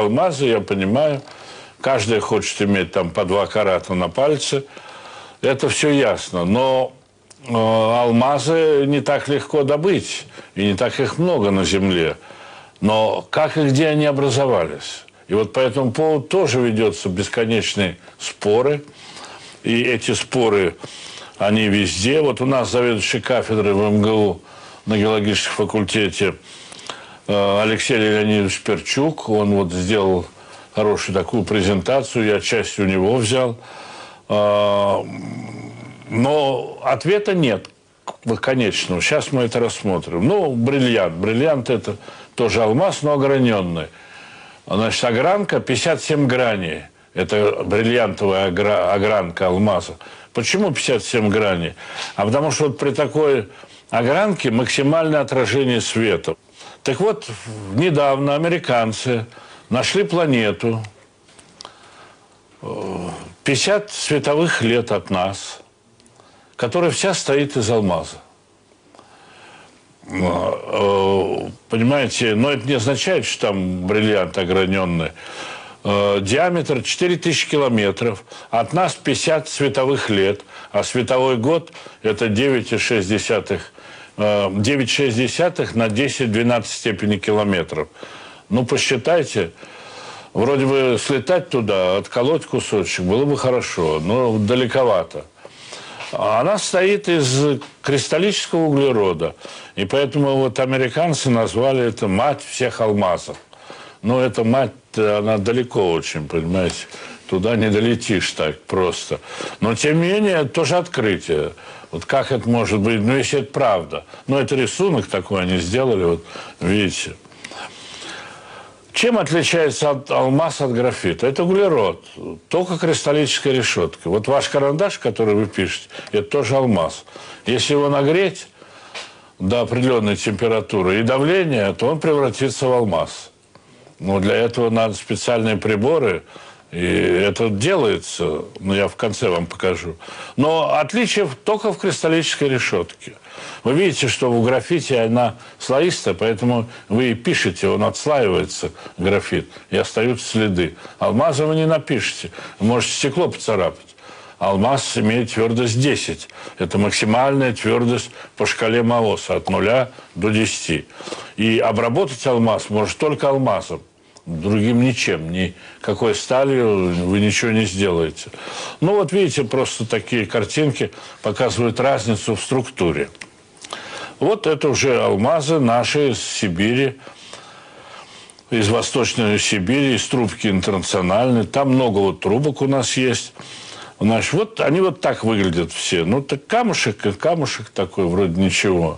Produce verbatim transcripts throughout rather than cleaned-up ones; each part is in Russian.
Алмазы, я понимаю, каждый хочет иметь там по два карата на пальце. Это все ясно, но э, алмазы не так легко добыть, и не так их много на Земле. Но как и где они образовались? И вот по этому поводу тоже ведутся бесконечные споры. И эти споры, они везде. Вот у нас заведующий кафедрой в эм гэ у на геологическом факультете э, Алексей Леонидович Перчук. Он вот сделал хорошую такую презентацию, я часть у него взял. Э, но ответа нет конечного. Сейчас мы это рассмотрим. Ну, бриллиант. Бриллиант – это тоже алмаз, но ограненный. Значит, огранка пятьдесят семь граней. Это бриллиантовая огранка алмаза. Почему пятьдесят семь граней? А потому что вот при такой огранке максимальное отражение света. Так вот, недавно американцы нашли планету пятьдесят световых лет от нас, которая вся стоит из алмаза. Понимаете, но это не означает, что там бриллиант ограненный. Диаметр четыре тысячи километров, от нас пятьдесят световых лет, а световой год – это девять целых шесть десятых на десять-двенадцать степени километров. Ну, посчитайте, вроде бы слетать туда, отколоть кусочек, было бы хорошо, но далековато. Она стоит из кристаллического углерода, и поэтому вот американцы назвали это «мать всех алмазов». Но эта мать, она далеко очень, понимаете, туда не долетишь так просто. Но, тем не менее, это тоже открытие. Вот как это может быть, ну, если это правда. Ну, это рисунок такой они сделали, вот, видите. Чем отличается от, алмаз от графита? Это углерод, только кристаллическая решетка. Вот ваш карандаш, который вы пишете, это тоже алмаз. Если его нагреть до определенной температуры и давления, то он превратится в алмаз. Но для этого надо специальные приборы, и это делается, ну, я в конце вам покажу. Но отличие только в кристаллической решетке. Вы видите, что в графите она слоистая, поэтому вы и пишете, он отслаивается, графит, и остаются следы. Алмаза вы не напишете, вы можете стекло поцарапать. Алмаз имеет твердость десять. Это максимальная твердость по шкале Маоса от нуля до десяти. И обработать алмаз может только алмазом. Другим ничем, никакой сталью вы ничего не сделаете. Ну, вот видите, просто такие картинки показывают разницу в структуре. Вот это уже алмазы наши из Сибири, из Восточной Сибири, из трубки интернациональной. Там много вот трубок у нас есть. Значит, вот они вот так выглядят все. Ну, так камушек, камушек такой, вроде ничего.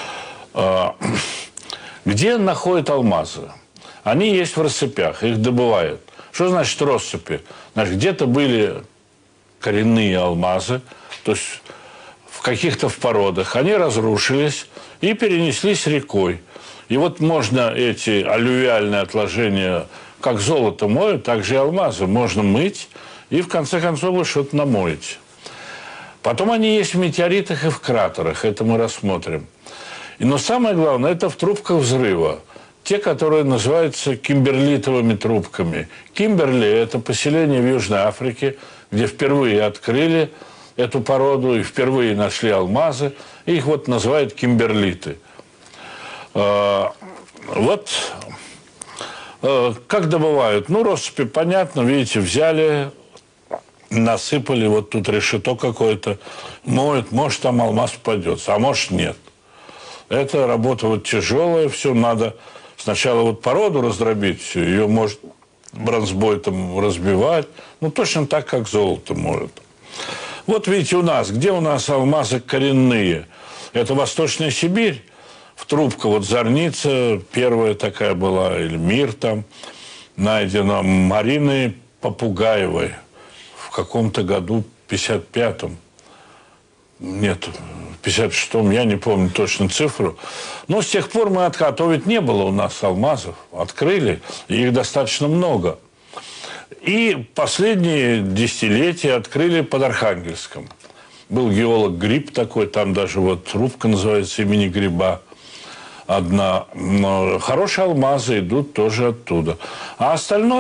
Где находят алмазы? Они есть в россыпях, их добывают. Что значит россыпи? Значит, где-то были коренные алмазы, то есть в каких-то в породах. Они разрушились и перенеслись рекой. И вот можно эти аллювиальные отложения, как золото моют, так же и алмазы, можно мыть, и в конце концов вы что-то намоете. Потом они есть в метеоритах и в кратерах, это мы рассмотрим. И, но самое главное, это в трубках взрыва. Те, которые называются кимберлитовыми трубками. Кимберли – это поселение в Южной Африке, где впервые открыли эту породу и впервые нашли алмазы. И их вот называют кимберлиты. Вот как добывают? Ну, россыпи, понятно, видите, взяли, насыпали, вот тут решето какое-то, моют, может, там алмаз попадется, а может, нет. Это работа вот тяжелая, все надо сначала вот породу раздробить, все, ее может бронзбойтом разбивать, ну, точно так, как золото может. Вот видите, у нас, где у нас алмазы коренные? Это Восточная Сибирь, в трубка, вот Зорница, первая такая была, или Мир там, найдена Мариной Попугаевой в каком-то году, пятьдесят пятом. Нет, в пятьдесят шестом, я не помню точно цифру. Но с тех пор мы откатывать не было у нас алмазов. Открыли, и их достаточно много. И последние десятилетия открыли под Архангельском. Был геолог Гриб такой, там даже вот трубка называется имени Гриба. одна. Но хорошие алмазы идут тоже оттуда. А остальное